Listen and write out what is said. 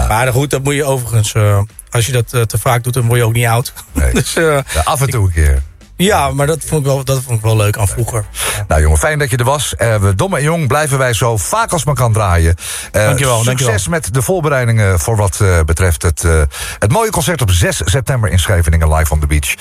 Maar goed, dat moet je overigens... als je dat te vaak doet, dan word je ook niet oud. Nee. Dus, af en toe een keer. Ja, maar dat vond ik wel leuk aan vroeger. Nou jongen, fijn dat je er was. Dom en Jong blijven wij zo vaak als maar kan draaien. Dankjewel. Succes met de voorbereidingen voor wat betreft het mooie concert op 6 september in Scheveningen, Live on the Beach.